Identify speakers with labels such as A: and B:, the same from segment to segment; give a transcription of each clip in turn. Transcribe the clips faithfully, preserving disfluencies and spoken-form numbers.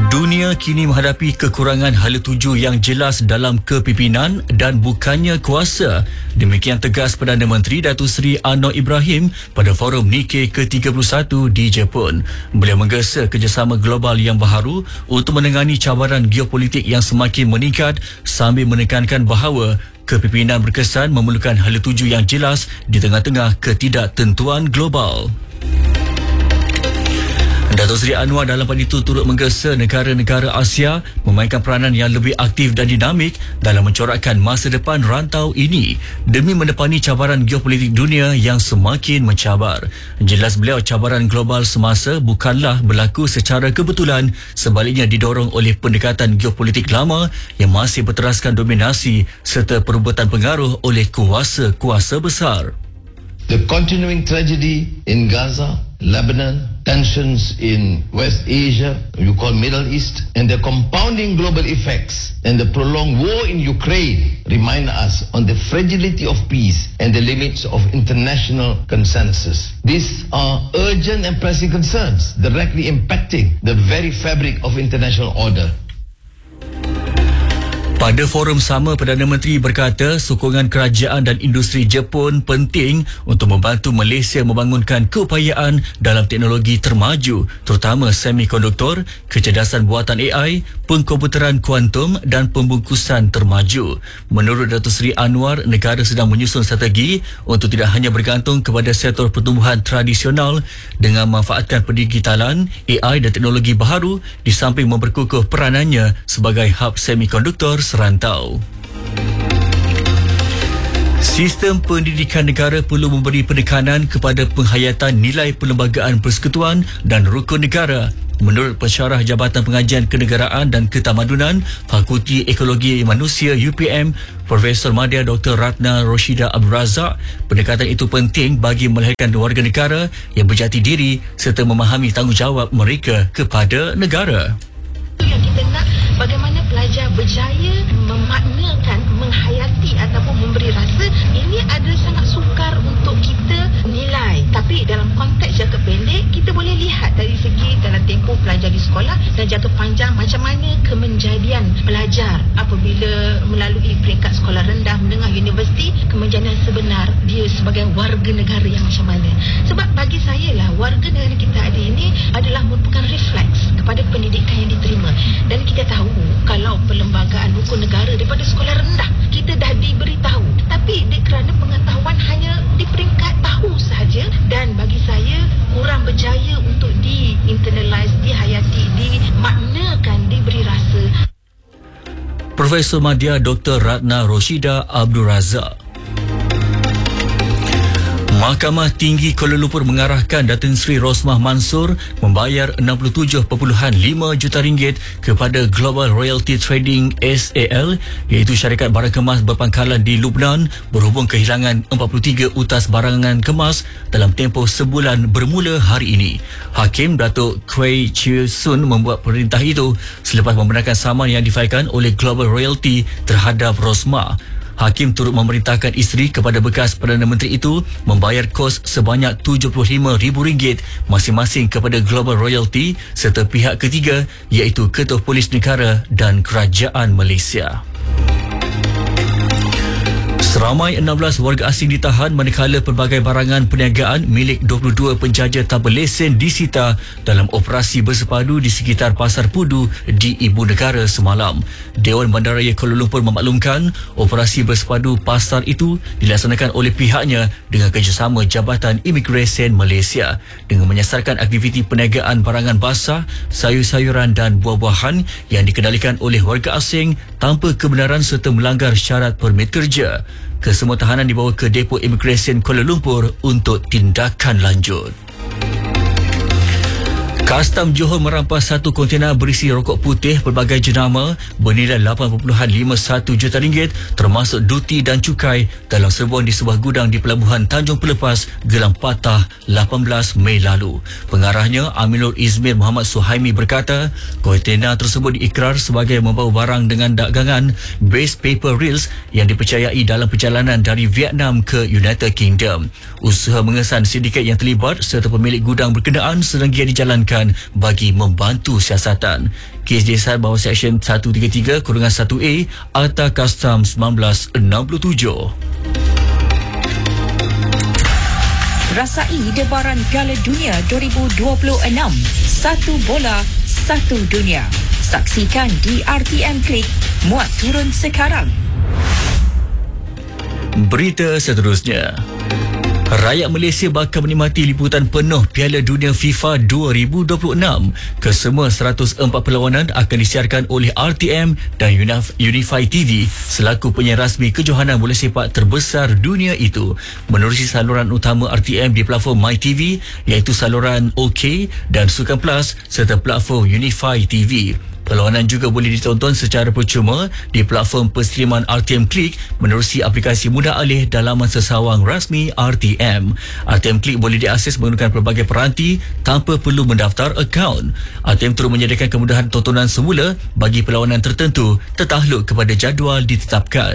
A: Dunia kini menghadapi kekurangan hala tuju yang jelas dalam kepimpinan dan bukannya kuasa. Demikian tegas Perdana Menteri Datuk Seri Anwar Ibrahim pada Forum Nikkei ke tiga puluh satu di Jepun. Beliau menggesa kerjasama global yang baharu untuk menangani cabaran geopolitik yang semakin meningkat sambil menekankan bahawa kepimpinan berkesan memerlukan hala tuju yang jelas di tengah-tengah ketidaktentuan global. Datuk Seri Anwar dalam pada itu turut menggesa negara-negara Asia memainkan peranan yang lebih aktif dan dinamik dalam mencorakkan masa depan rantau ini demi menepani cabaran geopolitik dunia yang semakin mencabar. Jelas beliau, cabaran global semasa bukanlah berlaku secara kebetulan, sebaliknya didorong oleh pendekatan geopolitik lama yang masih berteraskan dominasi serta perebutan pengaruh oleh kuasa-kuasa besar.
B: The continuing tragedy in Gaza, Lebanon, tensions in West Asia, you call Middle East, and the compounding global effects and the prolonged war in Ukraine remind us on the fragility of peace and the limits of international consensus. These are urgent and pressing concerns directly impacting the very fabric of international order.
A: Pada forum sama, Perdana Menteri berkata sokongan kerajaan dan industri Jepun penting untuk membantu Malaysia membangunkan keupayaan dalam teknologi termaju, terutama semikonduktor, kecerdasan buatan A I, pengkomputeran kuantum dan pembungkusan termaju. Menurut Datuk Seri Anwar, negara sedang menyusun strategi untuk tidak hanya bergantung kepada sektor pertumbuhan tradisional dengan memanfaatkan pendigitalan, A I dan teknologi baharu di samping memperkukuh peranannya sebagai hub semikonduktor serantau. Sistem pendidikan negara perlu memberi penekanan kepada penghayatan nilai Perlembagaan Persekutuan dan Rukun Negara. Menurut Pensyarah Jabatan Pengajian Kenegaraan dan Ketamadunan Fakulti Ekologi Manusia U P M, Profesor Madya Doktor Ratna Roshida Abdul Razak, pendekatan itu penting bagi melahirkan warga negara yang berjati diri serta memahami tanggungjawab mereka kepada negara.
C: Yang kita nak bagaimana pelajar berjaya memaknakan, menghayati ataupun memberi rasa, ini ada sangat sukar untuk kita nilai. Tapi dalam konteks jangka pendek, kita boleh lihat dari segi dalam tempoh pelajar di sekolah dan jangka panjang macam mana kemenjadian pelajar apabila melalui peringkat sekolah rendah, menengah, universiti, kemenjadian sebenar dia sebagai warga negara yang macam mana. Sebab bagi saya lah, warga negara kita ada ini adalah merupakan refleks kepada pendidikan yang diterima. Dan kita tahu kalau perlembagaan rukun negara daripada sekolah rendah kita dah diberitahu, tapi kerana pengetahuan hanya di peringkat tahu sahaja, dan bagi saya kurang berjaya untuk di-internalize, dihayati, dimaknakan, diberi rasa.
A: Profesor Madya Doktor Ratna Roshida Abdul Razak. Mahkamah Tinggi Kuala Lumpur mengarahkan Datin Seri Rosmah Mansor membayar enam puluh tujuh perpuluhan lima juta ringgit kepada Global Royalty Trading S A L, iaitu syarikat barang kemas berpangkalan di Lubnan, berhubung kehilangan empat puluh tiga utas barangan kemas dalam tempoh sebulan bermula hari ini. Hakim Datuk Kwei Chiu Sun membuat perintah itu selepas membenarkan saman yang difailkan oleh Global Royalty terhadap Rosmah. Hakim turut memerintahkan isteri kepada bekas Perdana Menteri itu membayar kos sebanyak tujuh puluh lima ribu ringgit masing-masing kepada Global Royalty serta pihak ketiga iaitu Ketua Polis Negara dan Kerajaan Malaysia. Seramai enam belas warga asing ditahan manakala pelbagai barangan perniagaan milik dua puluh dua penjaja tanpa lesen disita dalam operasi bersepadu di sekitar Pasar Pudu di Ibu Negara semalam. Dewan Bandaraya Kuala Lumpur memaklumkan operasi bersepadu pasar itu dilaksanakan oleh pihaknya dengan kerjasama Jabatan Imigresen Malaysia dengan menyasarkan aktiviti perniagaan barangan basah, sayur-sayuran dan buah-buahan yang dikendalikan oleh warga asing tanpa kebenaran serta melanggar syarat permit kerja. Kesemua tahanan dibawa ke Depo Imigresen Kuala Lumpur untuk tindakan lanjut. Kastam Johor merampas satu kontena berisi rokok putih pelbagai jenama bernilai lapan perpuluhan lima satu juta ringgit termasuk duti dan cukai dalam serbuan di sebuah gudang di Pelabuhan Tanjung Pelepas, Gelang Patah, lapan belas Mei lalu. Pengarahnya Aminul Izmir Muhammad Suhaimi berkata, kontena tersebut diikrar sebagai membawa barang dengan dagangan base paper reels yang dipercayai dalam perjalanan dari Vietnam ke United Kingdom. Usaha mengesan sindiket yang terlibat serta pemilik gudang berkenaan sedang giat dijalankan diperlukan bagi membantu siasatan. Kes disiasat bawah Seksyen seratus tiga puluh tiga kurungan satu A Akta Custom seribu sembilan ratus enam puluh tujuh.
D: Rasai debaran Piala Dunia dua ribu dua puluh enam. Satu bola, satu dunia. Saksikan di R T M Klik. Muat turun sekarang.
A: Berita seterusnya. Rakyat Malaysia bakal menikmati liputan penuh Piala Dunia FIFA dua ribu dua puluh enam. Kesemua seratus empat perlawanan akan disiarkan oleh R T M dan Unify T V selaku penyiar rasmi kejohanan bola sepak terbesar dunia itu, menerusi saluran utama R T M di platform MyTV iaitu saluran OK dan Sukan Plus serta platform Unify T V. Perlawanan juga boleh ditonton secara percuma di platform penstreaman R T M Klik menerusi aplikasi mudah alih dan laman sesawang rasmi R T M. R T M Klik boleh diakses menggunakan pelbagai peranti tanpa perlu mendaftar akaun. R T M turut menyediakan kemudahan tontonan semula bagi perlawanan tertentu tertakluk kepada jadual ditetapkan.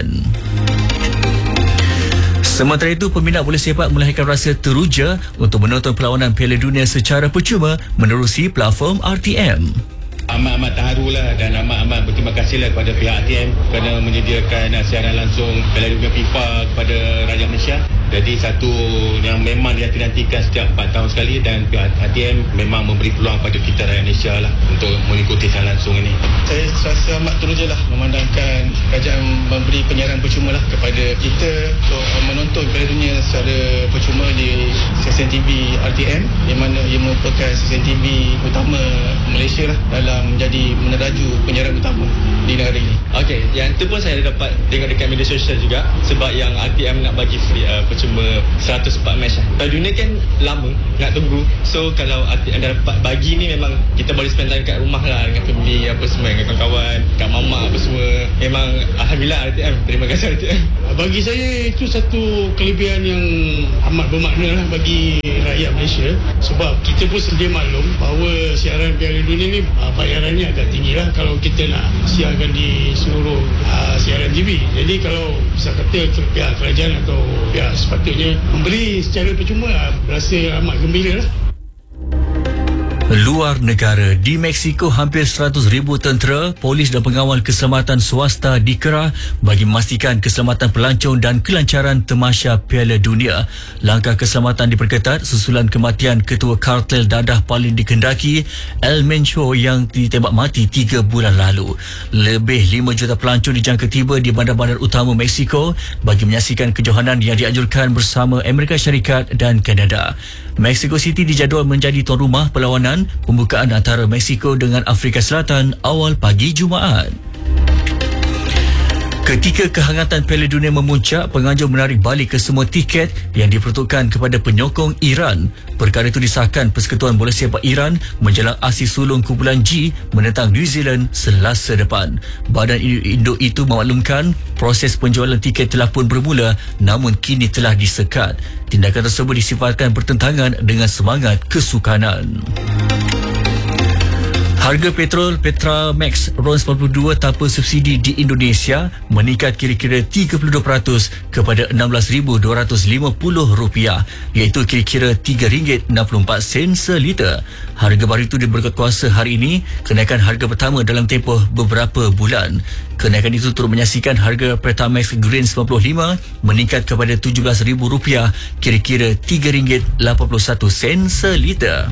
A: Sementara itu, peminat bola sepak melahirkan rasa teruja untuk menonton perlawanan Piala Dunia secara percuma menerusi platform R T M.
E: Amat-amat terharulah dan amat-amat berterima kasihlah kepada pihak R T M kerana menyediakan siaran langsung Piala Dunia FIFA kepada rakyat Malaysia. Jadi satu yang memang dinantikan setiap empat tahun sekali, dan pihak R T M memang memberi peluang pada kita rakyat Malaysia lah untuk mengikuti siaran langsung ini.
F: Saya rasa amat teruja lah memandangkan kerajaan memberi penyiaran percuma lah kepada kita untuk menonton Piala Dunia secara percuma di stesen T V R T M, di mana ia merupakan stesen T V utama Malaysia lah dalam menjadi meneraju penyiaran utama di negara ini.
G: Okey, yang tu pun saya dapat tengok dekat media sosial juga, sebab yang R T M nak bagi free uh, percuma seratus empat match lah. Piala Dunia kan lama nak tunggu, so kalau R T M dah dapat bagi ni, memang kita boleh spend time kat rumah lah dengan family apa semua, dengan kawan-kawan, kat mama apa semua. Memang Alhamdulillah R T M, terima kasih R T M.
F: Bagi saya itu satu kelebihan yang amat bermakna lah bagi rakyat Malaysia, sebab kita pun sedia maklum bahawa siaran Piala Dunia ni uh, bayarannya agak tinggi lah kalau kita nak siarkan di seluruh uh, siaran T V. Jadi kalau bisa kata pihak kerajaan atau pihak sepatutnya memberi secara percuma, rasa amat gembira lah.
A: Luar negara, di Mexico hampir seratus ribu tentera, polis dan pengawal keselamatan swasta dikerah bagi memastikan keselamatan pelancong dan kelancaran tamasya Piala Dunia. Langkah keselamatan diperketat susulan kematian ketua kartel dadah paling dikendaki, El Mencho, yang ditembak mati tiga bulan lalu. Lebih lima juta pelancong dijangka tiba di bandar-bandar utama Mexico bagi menyaksikan kejohanan yang dianjurkan bersama Amerika Syarikat dan Kanada. Mexico City dijadual menjadi tuan rumah perlawanan pembukaan antara Mexico dengan Afrika Selatan awal pagi Jumaat. Ketika kehangatan Piala Dunia memuncak, penganjur menarik balik kesemua tiket yang diperuntukkan kepada penyokong Iran. Perkara itu disahkan Persekutuan Bola Sepak Iran menjelang aksi sulung kumpulan G menentang New Zealand Selasa depan. Badan induk itu memaklumkan proses penjualan tiket telah pun bermula, namun kini telah disekat. Tindakan tersebut disifatkan bertentangan dengan semangat kesukanan. Harga petrol Petramax RON sembilan puluh dua tanpa subsidi di Indonesia meningkat kira-kira tiga puluh dua peratus kepada enam belas ribu dua ratus lima puluh rupiah, iaitu kira-kira tiga ringgit enam puluh empat sen seliter. Harga baru itu diberkat kuasa hari ini, kenaikan harga pertama dalam tempoh beberapa bulan. Kenaikan itu turut menyaksikan harga Petramax Green sembilan puluh lima meningkat kepada tujuh belas ribu rupiah, kira-kira tiga ringgit lapan puluh satu sen seliter.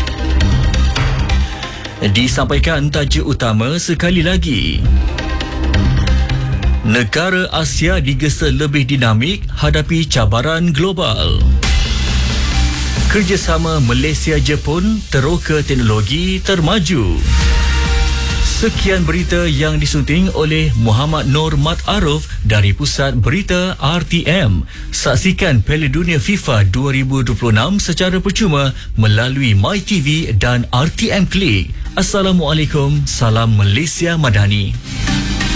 A: Disampaikan tajuk utama sekali lagi. Negara Asia digesa lebih dinamik hadapi cabaran global. Kerjasama Malaysia-Jepun teroka teknologi termaju. Sekian berita yang disunting oleh Muhammad Nur Mat Aruf dari Pusat Berita R T M. Saksikan Piala Dunia FIFA dua ribu dua puluh enam secara percuma melalui MyTV dan R T M Klik. Assalamualaikum, salam Malaysia Madani.